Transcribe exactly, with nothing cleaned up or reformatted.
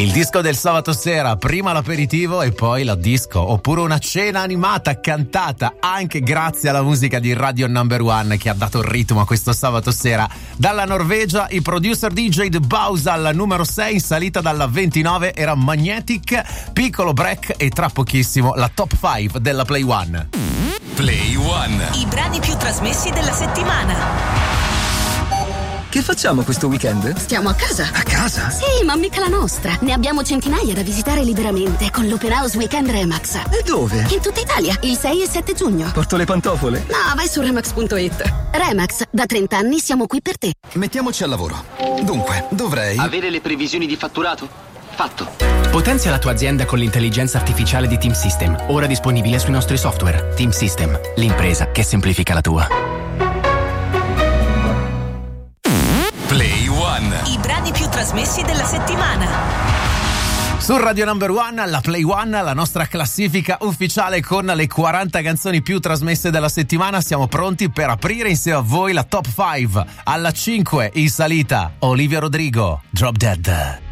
Il disco del sabato sera, prima l'aperitivo e poi la disco, oppure una cena animata cantata anche grazie alla musica di Radio Number One che ha dato il ritmo a questo sabato sera. Dalla Norvegia, i producer D J The Bows al numero sei, in salita dalla ventinove era Magnetic, piccolo break e tra pochissimo la top cinque della Play One. Play One. I brani più trasmessi della settimana. Che facciamo questo weekend? Stiamo a casa. A casa? Sì, ma mica la nostra. Ne abbiamo centinaia da visitare liberamente con l'Open House Weekend Remax. E dove? In tutta Italia, il sei e sette giugno. Porto le pantofole? No, vai su remax punto it. Remax, da trenta anni siamo qui per te. Mettiamoci al lavoro. Dunque, dovrei... Avere le previsioni di fatturato? Fatto. Potenzia la tua azienda con l'intelligenza artificiale di Team System, ora disponibile sui nostri software. Team System, l'impresa che semplifica la tua. Play One. I brani più trasmessi della settimana. Su Radio Number One, la Play One, la nostra classifica ufficiale con le quaranta canzoni più trasmesse della settimana. Siamo pronti per aprire insieme a voi la top cinque. Alla cinque in salita, Olivia Rodrigo, Drop Dead.